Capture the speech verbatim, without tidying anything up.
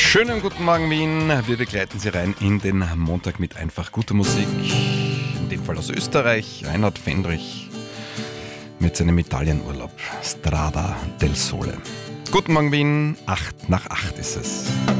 Schönen guten Morgen Wien, wir begleiten Sie rein in den Montag mit einfach guter Musik, in dem Fall aus Österreich, Reinhard Fendrich mit seinem Italienurlaub, Strada del Sole. Guten Morgen Wien, acht nach acht ist es.